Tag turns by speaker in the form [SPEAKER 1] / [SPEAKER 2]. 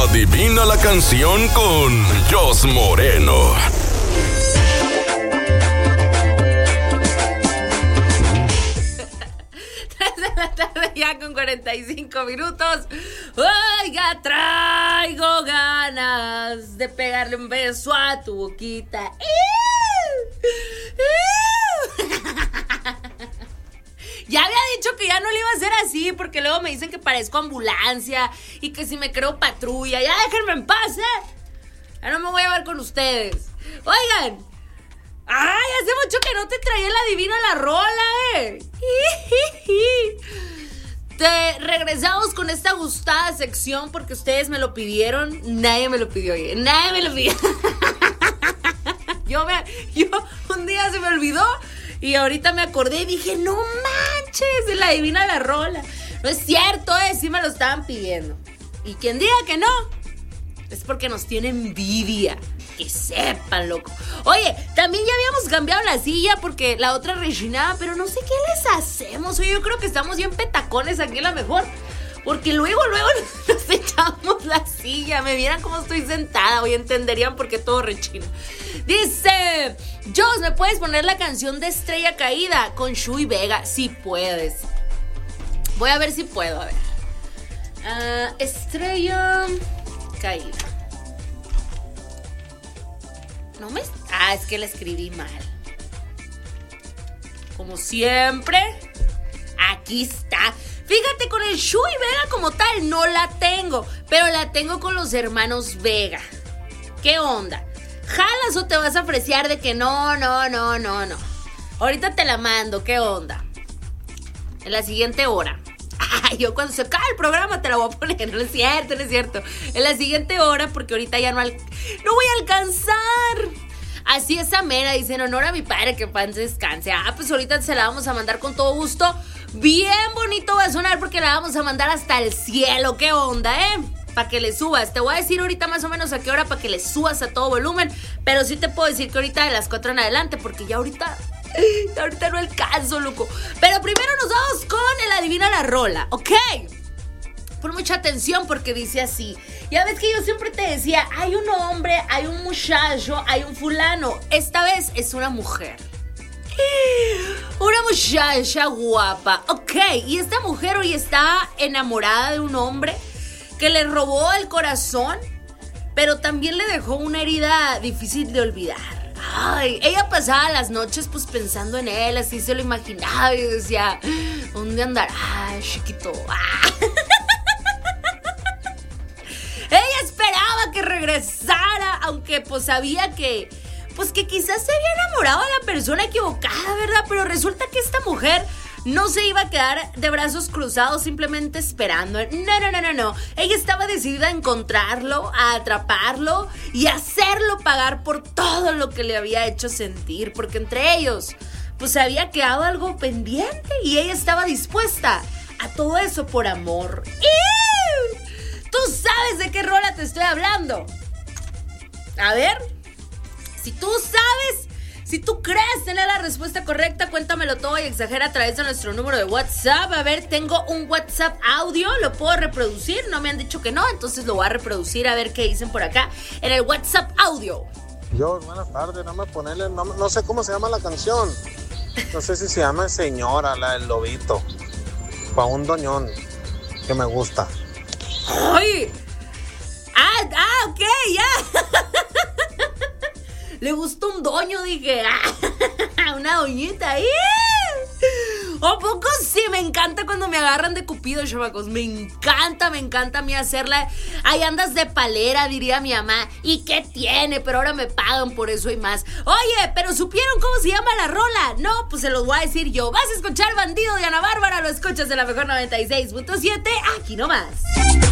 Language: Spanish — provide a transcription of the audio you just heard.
[SPEAKER 1] Adivina la canción con Jos Moreno.
[SPEAKER 2] 3 de la tarde ya con 45 minutos. Oiga, traigo ganas de pegarle un beso a tu boquita. Ya había dicho que ya no le iba a hacer así, porque luego me dicen que parezco ambulancia y que si me creo patrulla. Ya déjenme en paz, ya no me voy a ver con ustedes. Oigan, ay, hace mucho que no te traía el adivino la rola, Regresamos con esta gustada sección porque ustedes me lo pidieron. Nadie me lo pidió, nadie me lo pidió. Yo un día se me olvidó y ahorita me acordé y dije, no manches, se la adivina la rola. No es cierto, sí me lo estaban pidiendo. Y quien diga que no, es porque nos tiene envidia. Que sepan, loco. Oye, también ya habíamos cambiado la silla porque la otra rechinaba, pero no sé qué les hacemos. Oye, yo creo que estamos bien petacones aquí a la mejor. Porque luego nos echamos la silla. Me vieran cómo estoy sentada. Hoy entenderían por qué todo rechina. Dice, Jos, ¿me puedes poner la canción de Estrella Caída con Shui Vega? Si puedes. Voy a ver si puedo, a ver. Estrella Caída. No me... es que la escribí mal. Como siempre, aquí está. Fíjate, con el Shui Vega como tal no la tengo, pero la tengo con los hermanos Vega. ¿Qué onda? ¿Jalas o te vas a apreciar de que no? Ahorita te la mando, ¿qué onda? En la siguiente hora. Yo cuando se acabe el programa te la voy a poner. No es cierto. En la siguiente hora, porque ahorita ya no voy a alcanzar. Así es, amena, dice en honor a mi padre, que paz descanse. Pues ahorita se la vamos a mandar con todo gusto. Bien bonito va a sonar porque la vamos a mandar hasta el cielo. ¿Qué onda, Para que le subas. Te voy a decir ahorita más o menos a qué hora para que le subas a todo volumen. Pero sí te puedo decir que ahorita de las 4 en adelante, porque ya ahorita no alcanzo, loco. Pero primero nos vamos con el adivina la rola, ¿ok? Pon mucha atención porque dice así. Ya ves que yo siempre te decía, hay un hombre, hay un muchacho, hay un fulano. Esta vez es una mujer. Una muchacha guapa, ok. Y esta mujer hoy está enamorada de un hombre que le robó el corazón, pero también le dejó una herida difícil de olvidar. Ay, ella pasaba las noches pues pensando en él, así se lo imaginaba y decía, ¿dónde andará, chiquito? Ella esperaba que regresara, aunque pues sabía que quizás se había enamorado de la persona equivocada, ¿verdad? Pero resulta que esta mujer no se iba a quedar de brazos cruzados simplemente esperando. No. Ella estaba decidida a encontrarlo, a atraparlo y a hacerlo pagar por todo lo que le había hecho sentir. Porque entre ellos, pues había quedado algo pendiente y ella estaba dispuesta a todo eso por amor. ¿Tú sabes de qué rola te estoy hablando? A ver, si tú sabes... Si tú crees tener la respuesta correcta, cuéntamelo todo y exagera a través de nuestro número de WhatsApp. A ver, tengo un WhatsApp audio, ¿lo puedo reproducir? No me han dicho que no, entonces lo voy a reproducir a ver qué dicen por acá en el WhatsApp audio.
[SPEAKER 3] Yo, buenas tardes, no sé cómo se llama la canción. No sé si se llama Señora, la del lobito. Pa' un doñón que me gusta.
[SPEAKER 2] ¡Ay! Ok, ya. Le gustó un doño, dije. Una doñita. ¿A poco sí? Me encanta cuando me agarran de cupido, chamacos. Me encanta a mí hacerla. Ahí andas de palera, diría mi mamá. ¿Y qué tiene? Pero ahora me pagan por eso y más. Oye, ¿pero supieron cómo se llama la rola? No, pues se los voy a decir yo. Vas a escuchar Bandido de Ana Bárbara. Lo escuchas en la mejor 96.7. Aquí nomás.